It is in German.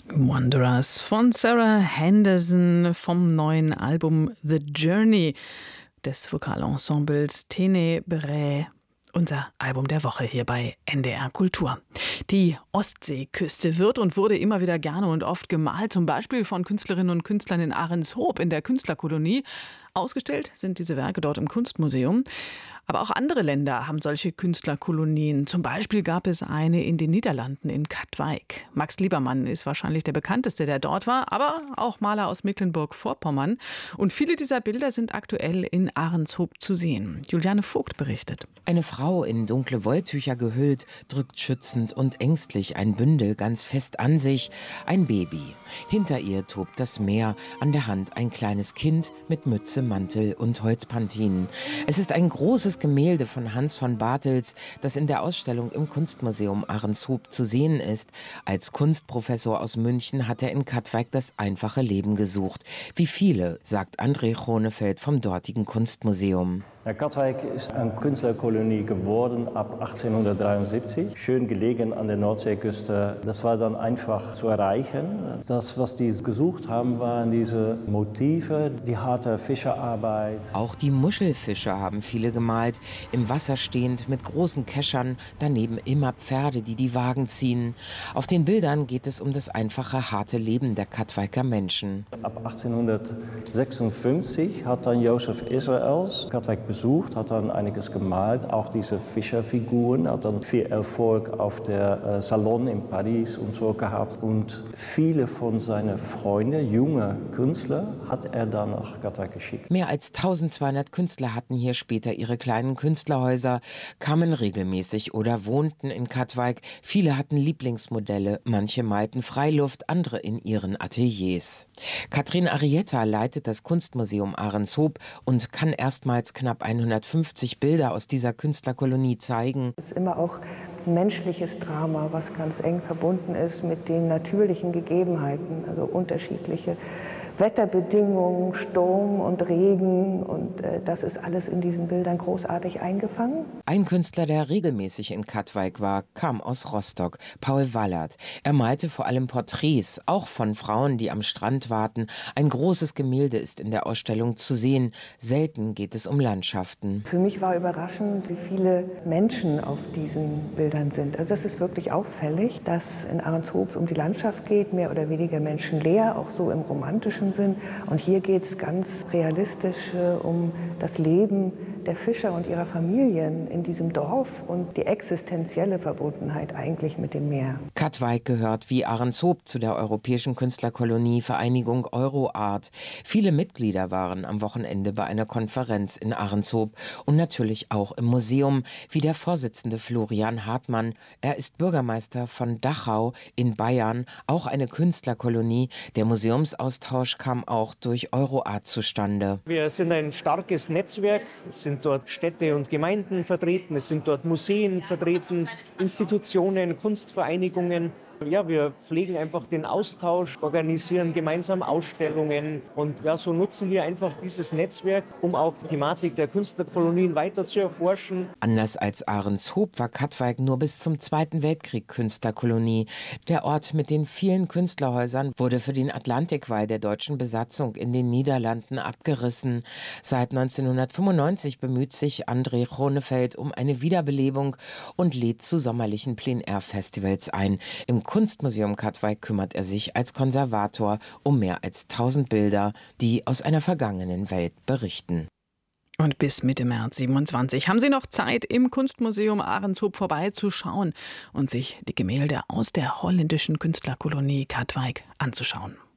Wanderers von Sarah Henderson vom neuen Album The Journey des Vokalensembles Ténèbres. Unser Album der Woche hier bei NDR Kultur. Die Ostseeküste wird und wurde immer wieder gerne und oft gemalt, zum Beispiel von Künstlerinnen und Künstlern in Ahrenshoop in der Künstlerkolonie. Ausgestellt sind diese Werke dort im Kunstmuseum. Aber auch andere Länder haben solche Künstlerkolonien. Zum Beispiel gab es eine in den Niederlanden, in Katwijk. Max Liebermann ist wahrscheinlich der bekannteste, der dort war, aber auch Maler aus Mecklenburg-Vorpommern. Und viele dieser Bilder sind aktuell in Ahrenshoop zu sehen. Juliane Vogt berichtet. Eine Frau in dunkle Wolltücher gehüllt, drückt schützend und ängstlich ein Bündel ganz fest an sich, ein Baby. Hinter ihr tobt das Meer, an der Hand ein kleines Kind mit Mütze, Mantel und Holzpantinen. Es ist ein großes Gemälde von Hans von Bartels, das in der Ausstellung im Kunstmuseum Ahrenshoop zu sehen ist. Als Kunstprofessor aus München hat er in Katwijk das einfache Leben gesucht. Wie viele, sagt André Chronefeld vom dortigen Kunstmuseum. Ja, Katwijk ist eine Künstlerkolonie geworden ab 1873, schön gelegen an der Nordseeküste. Das war dann einfach zu erreichen. Das, was die gesucht haben, waren diese Motive, die harte Fischerarbeit. Auch die Muschelfische haben viele gemalt, im Wasser stehend mit großen Keschern, daneben immer Pferde, die die Wagen ziehen. Auf den Bildern geht es um das einfache, harte Leben der Katwijker Menschen. Ab 1856 hat dann Joseph Israels Katwijk besucht, hat dann einiges gemalt, auch diese Fischerfiguren, hat dann viel Erfolg auf der Salon in Paris und so gehabt. Und viele von seinen Freunden, junge Künstler, hat er dann nach Katwijk geschickt. Mehr als 1200 Künstler hatten hier später ihre kleinen Künstlerhäuser, kamen regelmäßig oder wohnten in Katwijk. Viele hatten Lieblingsmodelle, manche malten Freiluft, andere in ihren Ateliers. Katrin Arietta leitet das Kunstmuseum Ahrenshoop und kann erstmals knapp 150 Bilder aus dieser Künstlerkolonie zeigen. Es ist immer auch ein menschliches Drama, was ganz eng verbunden ist mit den natürlichen Gegebenheiten, also unterschiedliche Wetterbedingungen, Sturm und Regen, und das ist alles in diesen Bildern großartig eingefangen. Ein Künstler, der regelmäßig in Katwijk war, kam aus Rostock, Paul Wallert. Er malte vor allem Porträts, auch von Frauen, die am Strand warten. Ein großes Gemälde ist in der Ausstellung zu sehen. Selten geht es um Landschaften. Für mich war überraschend, wie viele Menschen auf diesen Bildern sind. Also das ist wirklich auffällig, dass in Ahrenshoop um die Landschaft geht, mehr oder weniger menschenleer, auch so im romantischen Sinn. Und hier geht es ganz realistisch um das Leben der Fischer und ihrer Familien in diesem Dorf und die existenzielle Verbundenheit eigentlich mit dem Meer. Katwijk gehört wie Ahrenshoop zu der europäischen Künstlerkolonie Vereinigung Euroart. Viele Mitglieder waren am Wochenende bei einer Konferenz in Ahrenshoop und natürlich auch im Museum, wie der Vorsitzende Florian Hartmann. Er ist Bürgermeister von Dachau in Bayern, auch eine Künstlerkolonie. Der Museumsaustausch kam auch durch Euroart zustande. Wir sind ein starkes Netzwerk. Es sind dort Städte und Gemeinden vertreten, es sind dort Museen vertreten, Institutionen, Kunstvereinigungen. Ja, wir pflegen einfach den Austausch, organisieren gemeinsam Ausstellungen und ja, so nutzen wir einfach dieses Netzwerk, um auch die Thematik der Künstlerkolonien weiter zu erforschen. Anders als Ahrenshoop war Katwijk nur bis zum Zweiten Weltkrieg Künstlerkolonie. Der Ort mit den vielen Künstlerhäusern wurde für den Atlantikwall der deutschen Besatzung in den Niederlanden abgerissen. Seit 1995 bemüht sich André Chronefeld um eine Wiederbelebung und lädt zu sommerlichen Plein-Air-Festivals ein. Im Kunstmuseum Katwijk kümmert er sich als Konservator um mehr als 1000 Bilder, die aus einer vergangenen Welt berichten. Und bis Mitte März 27 haben Sie noch Zeit, im Kunstmuseum Ahrenshoop vorbeizuschauen und sich die Gemälde aus der holländischen Künstlerkolonie Katwijk anzuschauen.